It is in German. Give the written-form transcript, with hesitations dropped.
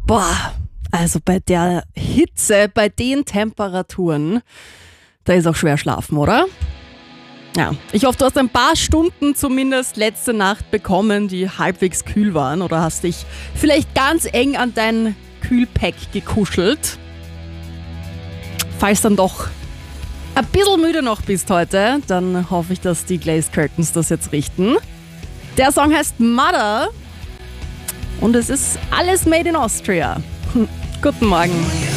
Boah, also bei der Hitze, bei den Temperaturen, da ist auch schwer schlafen, oder? Ja, ich hoffe, du hast ein paar Stunden zumindest letzte Nacht bekommen, die halbwegs kühl waren, oder hast dich vielleicht ganz eng an dein Kühlpack gekuschelt. Falls dann doch ein bisschen müde noch bist heute, dann hoffe ich, dass die Glazed Curtains das jetzt richten. Der Song heißt Mother und es ist alles made in Austria. Guten Morgen.